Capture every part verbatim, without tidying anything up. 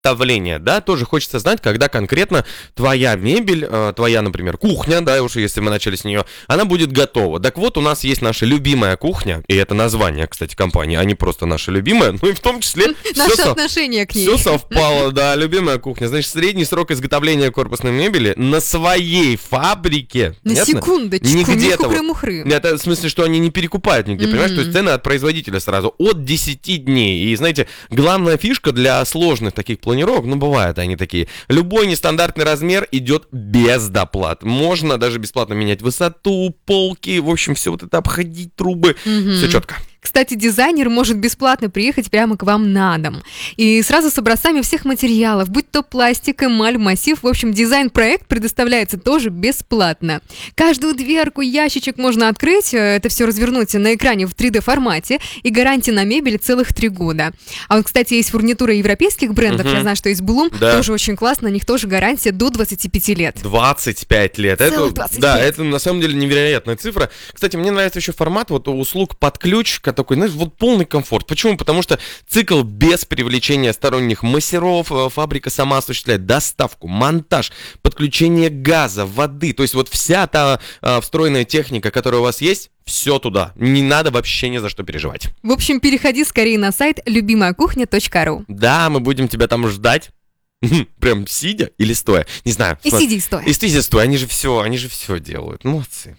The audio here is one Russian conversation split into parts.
изготовления, да, тоже хочется знать, когда конкретно твоя мебель, твоя, например, кухня, да, уже если мы начали с нее, она будет готова. Так вот, у нас есть наша любимая кухня, и это название, кстати, компании, а не просто наша любимая, ну и в том числе... Наше отношение к ней. Все совпало, да, любимая кухня. Значит, средний срок изготовления корпусной мебели на своей фабрике. На понятно? секундочку, Не не где-то вот. хухры-мухры. Это в смысле, что они не перекупают нигде, Мгм. понимаешь? То есть цены от производителя сразу от десяти дней. И, знаете, главная фишка для сложных таких планировок, ну, бывают они такие. Любой нестандартный размер идет без доплат. Можно даже бесплатно менять высоту, полки, в общем, все вот это обходить, трубы. Мгм. Все четко. Кстати, дизайнер может бесплатно приехать прямо к вам на дом. И сразу с образцами всех материалов, будь то пластик, эмаль, массив. В общем, дизайн-проект предоставляется тоже бесплатно. Каждую дверку, ящичек можно открыть, это все развернуть на экране в три дэ формате, и гарантия на мебель целых три года. А вот, кстати, есть фурнитура европейских брендов, Мгм. я знаю, что есть Bloom, Да. тоже очень классно, на них тоже гарантия до двадцати пяти лет. двадцать пять лет. Целых Это, двадцать да, пять. это на самом деле невероятная цифра. Кстати, мне нравится еще формат вот услуг под ключ, такой, знаешь, вот полный комфорт. Почему? Потому что цикл без привлечения сторонних мастеров, э, фабрика сама осуществляет доставку, монтаж, подключение газа, воды. То есть вот вся та э, встроенная техника, которая у вас есть, все туда. Не надо вообще ни за что переживать. В общем, переходи скорее на сайт любимая кухня точка ру. Да, мы будем тебя там ждать. Прям сидя или стоя. Не знаю. И смотри. сиди, и стой. И сиди, и стой. Они же все, они же все делают. Молодцы.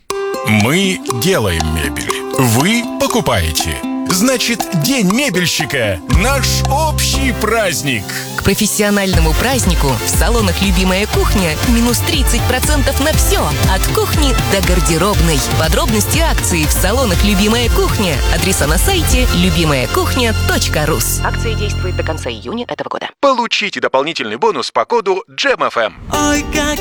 Мы делаем мебель. Вы покупаете. Значит, День мебельщика – наш общий праздник. К профессиональному празднику в салонах «Любимая кухня» минус тридцать процентов на все. От кухни до гардеробной. Подробности акции в салонах «Любимая кухня». Адреса на сайте любимая кухня точка рус. Акция действует до конца июня этого года. Получите дополнительный бонус по коду джем эф эм. Ой, как